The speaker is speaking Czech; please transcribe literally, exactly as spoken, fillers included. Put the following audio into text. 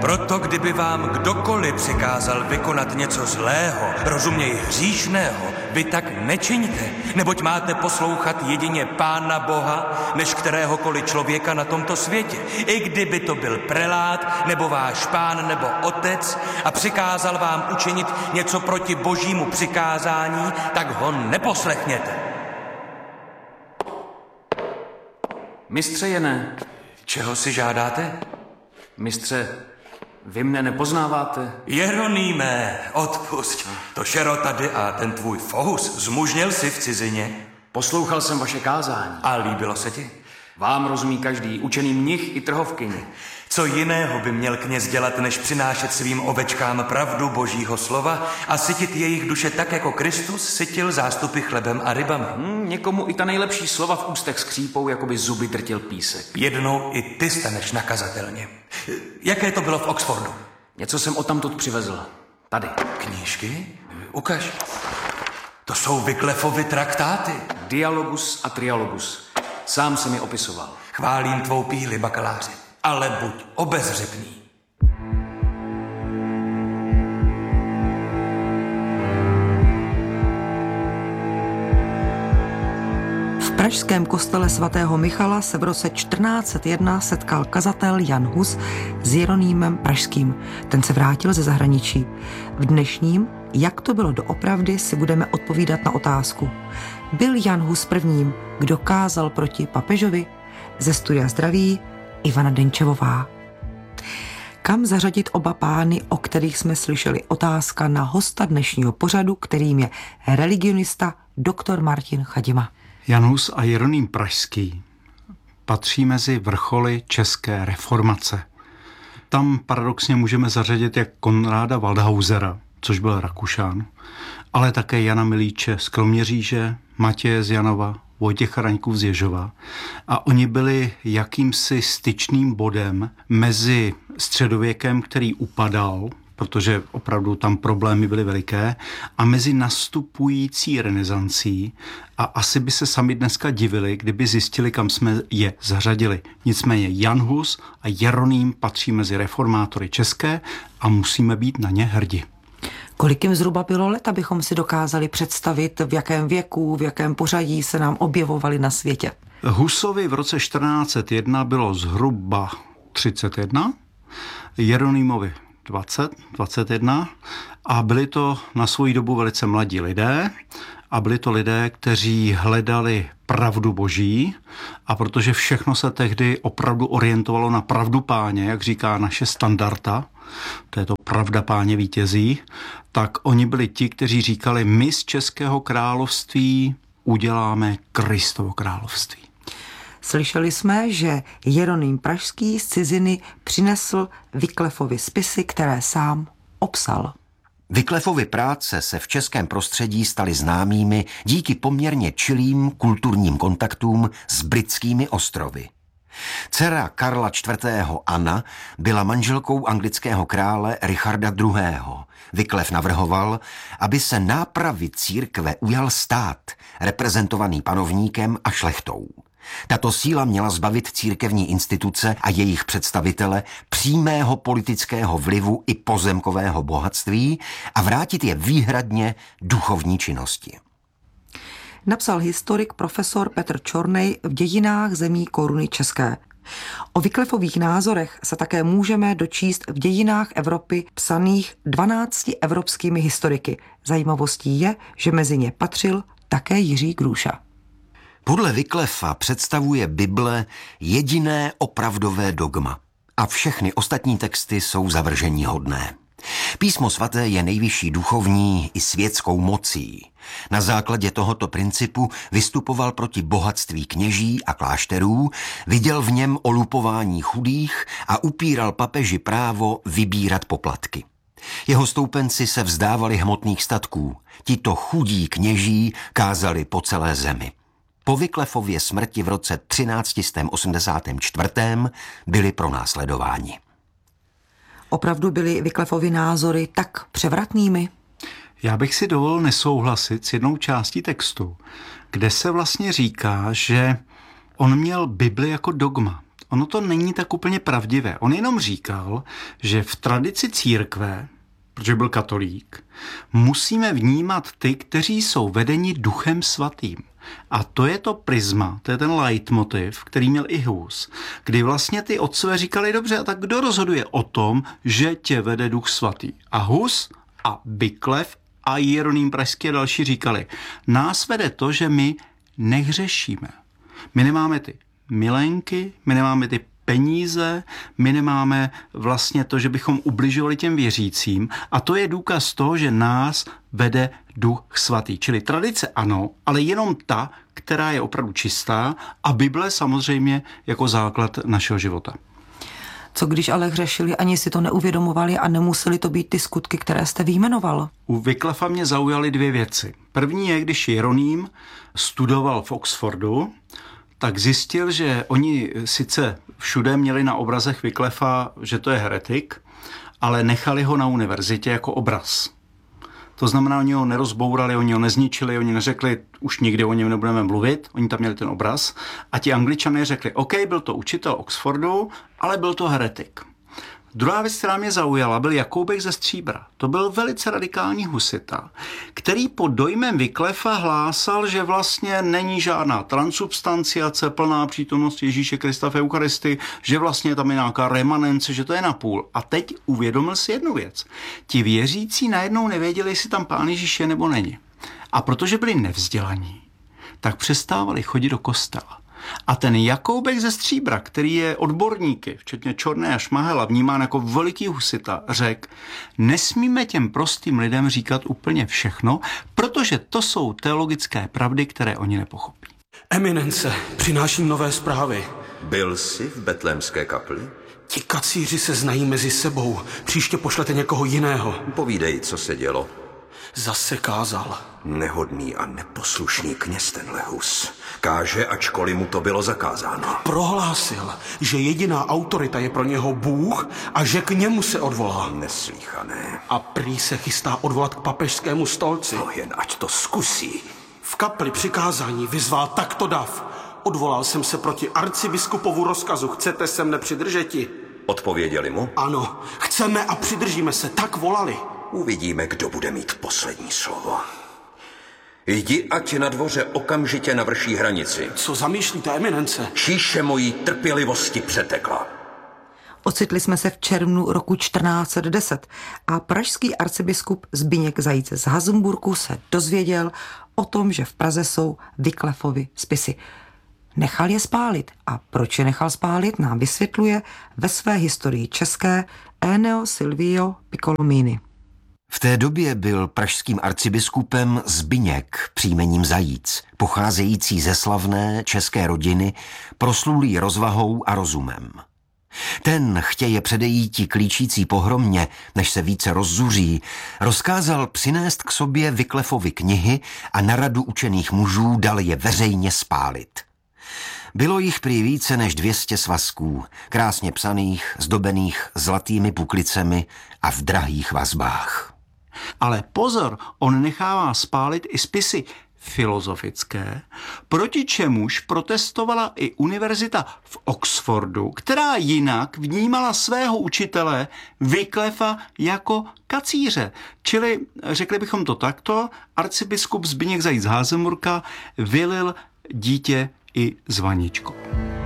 Proto kdyby vám kdokoliv přikázal vykonat něco zlého, rozuměj hříšného, vy tak nečiňte, neboť máte poslouchat jedině Pána Boha, než kteréhokoliv člověka na tomto světě. I kdyby to byl prelát, nebo váš pán, nebo otec a přikázal vám učinit něco proti božímu přikázání, tak ho neposlechněte. Mistře Jené. Čeho si žádáte? Mistře, vy mne nepoznáváte? Jeronýme, odpusť. To šero tady a ten tvůj fohus zmužněl si v cizině. Poslouchal jsem vaše kázání. A líbilo se ti? Vám rozumí každý, učený mnich i trhovkyni. Co jiného by měl kněz dělat, než přinášet svým ovečkám pravdu božího slova a sytit jejich duše tak, jako Kristus sytil zástupy chlebem a rybami? Hmm, někomu i ta nejlepší slova v ústech skřípou, jako by zuby drtil písek. Jednou i ty staneš nakazatelně. Jaké to bylo v Oxfordu? Něco jsem odtamtud přivezl. Tady. Knížky? Ukaž. To jsou Wyclifovy traktáty. Dialogus a trialogus. Sám jsem je opisoval. Chválím tvou píli, bakaláři, ale buď obezřetný. V pražském kostele svatého Michala se v roce čtrnáct set jedna setkal kazatel Jan Hus s Jeronýmem Pražským. Ten se vrátil ze zahraničí. V dnešním Jak to bylo doopravdy, si budeme odpovídat na otázku. Byl Jan Hus prvním, kdo kázal proti papežovi? Ze studia zdraví Ivana Denčevová. Kam zařadit oba pány, o kterých jsme slyšeli? Otázka na hosta dnešního pořadu, kterým je religionista doktor Martin Chadima. Jan Hus a Jeroným Pražský patří mezi vrcholy české reformace. Tam paradoxně můžeme zařadit jak Konráda Waldhausera, což byl Rakušan, ale také Jana Milíče z Kroměříže, Matěje z Janova, Vojtěcha Raňků z Ježova. A oni byli jakýmsi styčným bodem mezi středověkem, který upadal, protože opravdu tam problémy byly veliké, a mezi nastupující renesancí, a asi by se sami dneska divili, kdyby zjistili, kam jsme je zařadili. Nicméně Jan Hus a Jeroným patří mezi reformátory české a musíme být na ně hrdi. Kolik jim zhruba bylo let, abychom si dokázali představit, v jakém věku, v jakém pořadí se nám objevovali na světě? Husovi v roce čtrnáct set jedna bylo zhruba třicet jedna, Jeronýmovi dvacet, dvacet jedna a byli to na svoji dobu velice mladí lidé a byli to lidé, kteří hledali pravdu boží, a protože všechno se tehdy opravdu orientovalo na pravdu Páně, jak říká naše standarda, to je to pravda Páně vítězí, tak oni byli ti, kteří říkali, my z Českého království uděláme Kristovo království. Slyšeli jsme, že Jeroným Pražský z ciziny přinesl Wyclifovy spisy, které sám obsal. Wyclifovy práce se v českém prostředí staly známými díky poměrně čilým kulturním kontaktům s britskými ostrovy. Dcera Karla čtvrtého. Anna byla manželkou anglického krále Richarda druhého. Wyclif navrhoval, aby se nápravy církve ujal stát, reprezentovaný panovníkem a šlechtou. Tato síla měla zbavit církevní instituce a jejich představitele přímého politického vlivu i pozemkového bohatství a vrátit je výhradně duchovní činnosti. Napsal historik profesor Petr Čornej v Dějinách zemí koruny české. O Wyclifových názorech se také můžeme dočíst v Dějinách Evropy psaných dvanácti evropskými historiky. Zajímavostí je, že mezi ně patřil také Jiří Grůša. Podle Wyclifa představuje Bible jediné opravdové dogma a všechny ostatní texty jsou zavrženíhodné. Písmo svaté je nejvyšší duchovní i světskou mocí. Na základě tohoto principu vystupoval proti bohatství kněží a klášterů, viděl v něm olupování chudých a upíral papeži právo vybírat poplatky. Jeho stoupenci se vzdávali hmotných statků. Tito chudí kněží kázali po celé zemi. Po Wyclifově smrti v roce třináct set osmdesát čtyři byli pronásledováni. Opravdu byly Wyclifovy názory tak převratnými? Já bych si dovolil nesouhlasit s jednou částí textu, kde se vlastně říká, že on měl Bibli jako dogma. ono to není tak úplně pravdivé. On jenom říkal, že v tradici církve, protože byl katolík, musíme vnímat ty, kteří jsou vedeni Duchem Svatým. A to je to prisma, to je ten leitmotiv, který měl i Hus, kdy vlastně ty otcové říkali, dobře, a tak kdo rozhoduje o tom, že tě vede Duch Svatý? A Hus a Wycliffe a Jeroným Pražský a další říkali, nás vede to, že my nehřešíme. My nemáme ty milenky, my nemáme ty peníze, my nemáme vlastně to, že bychom ubližovali těm věřícím a to je důkaz toho, že nás vede Duch Svatý. Čili tradice ano, ale jenom ta, která je opravdu čistá a Bible samozřejmě jako základ našeho života. Co když ale hřešili, ani si to neuvědomovali a nemuseli to být ty skutky, které jste vyjmenoval? U Wycliffa mě zaujaly dvě věci. První je, když Jeroným studoval v Oxfordu, tak zjistil, že oni sice všude měli na obrazech Wycliffa, že to je heretik, ale nechali ho na univerzitě jako obraz. To znamená, oni ho nerozbourali, oni ho nezničili, oni neřekli, už nikdy o něm nebudeme mluvit, oni tam měli ten obraz. A ti Angličané řekli, OK, byl to učitel Oxfordu, ale byl to heretik. Druhá věc, která mě zaujala, byl Jakoubek ze Stříbra. To byl velice radikální husita, který pod dojmem Wycliffa hlásal, že vlastně není žádná transubstanciace, plná přítomnost Ježíše Krista v Eucharistii, že vlastně tam je nějaká remanence, že to je napůl. A teď uvědomil si jednu věc. Ti věřící najednou nevěděli, jestli tam Pán Ježíš je nebo není. A protože byli nevzdělaní, tak přestávali chodit do kostela. A ten Jakoubek ze Stříbra, který je odborníky, včetně Čorné a Šmahela, vnímán jako veliký husita, řekl, nesmíme těm prostým lidem říkat úplně všechno, protože to jsou teologické pravdy, které oni nepochopí. Eminence, přináším nové zprávy. Byl jsi v betlémské kapli? Ti kacíři se znají mezi sebou. Příště pošlete někoho jiného. Povídej, co se dělo. Zase kázal. Nehodný a neposlušný kněz tenhle Hus. Káže, ačkoliv mu to bylo zakázáno. Prohlásil, že jediná autorita je pro něho Bůh a že k němu se odvolá. Neslýchané. A prý se chystá odvolat k papežskému stolci. No jen ať to zkusí. V kapli přikázání vyzval takto dav. Odvolal jsem se proti arcibiskupovu rozkazu. Chcete se mne přidržeti? Odpověděli mu? Ano, chceme a přidržíme se. Tak volali. Uvidíme, kdo bude mít poslední slovo. Jdi, ať na dvoře okamžitě navrší hranici. Co zamýšlíte, eminence? Číše mojí trpělivosti přetekla. Ocitli jsme se v červnu roku čtrnáct set deset a pražský arcibiskup Zbyněk Zajíc z Hazmburku se dozvěděl o tom, že v Praze jsou Wycliffovy spisy. Nechal je spálit. A proč je nechal spálit, nám vysvětluje ve své historii české Ennio Silvio Piccolomini. V té době byl pražským arcibiskupem Zbyněk příjmením Zajíc, pocházející ze slavné české rodiny, proslulý rozvahou a rozumem. Ten, chtěje předejítí klíčící pohromě, než se více rozzuří, rozkázal přinést k sobě Wycliffovy knihy a na radu učených mužů dal je veřejně spálit. Bylo jich prý více než dvě stě svazků, krásně psaných, zdobených zlatými puklicemi a v drahých vazbách. Ale pozor, on nechává spálit i spisy filozofické, proti čemuž protestovala i univerzita v Oxfordu, která jinak vnímala svého učitele Wycliffa jako kacíře. Čili, řekli bychom to takto, arcibiskup Zbyněk Zajíc z Hazmburka vylil dítě i s vaničkou.